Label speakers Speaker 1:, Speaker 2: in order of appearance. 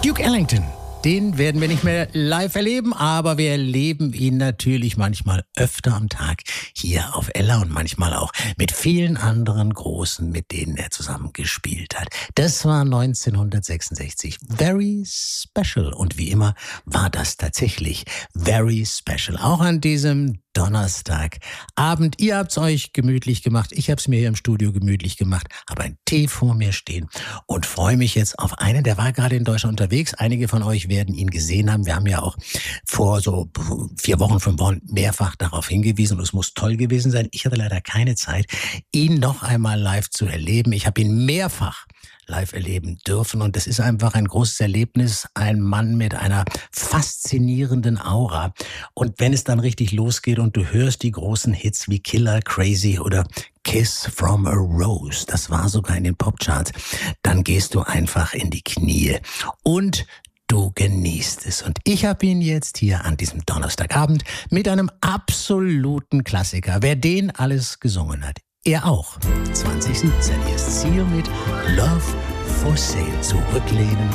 Speaker 1: Duke Ellington. Den werden wir nicht mehr live erleben, aber wir erleben ihn natürlich manchmal öfter am Tag hier auf Ella und manchmal auch mit vielen anderen Großen, mit denen er zusammen gespielt hat. Das war 1966. Very special. Und wie immer war das tatsächlich very special. Auch an diesem Donnerstagabend. Ihr habt's euch gemütlich gemacht. Ich hab's mir hier im Studio gemütlich gemacht. Habe einen Tee vor mir stehen und freue mich jetzt auf einen, der war gerade in Deutschland unterwegs. Einige von euch werden ihn gesehen haben. Wir haben ja auch vor so 4 Wochen, 5 Wochen mehrfach darauf hingewiesen und es muss toll gewesen sein. Ich hatte leider keine Zeit, ihn noch einmal live zu erleben. Ich habe ihn mehrfach live erleben dürfen und das ist einfach ein großes Erlebnis. Ein Mann mit einer faszinierenden Aura. Und wenn es dann richtig losgeht und du hörst die großen Hits wie Killer, Crazy oder Kiss from a Rose, das war sogar in den Popcharts, dann gehst du einfach in die Knie und du genießt es. Und ich habe ihn jetzt hier an diesem Donnerstagabend mit einem absoluten Klassiker. Wer den alles gesungen hat, er auch. 2017, ihr Ziel mit Love for Sale. Zurücklehnen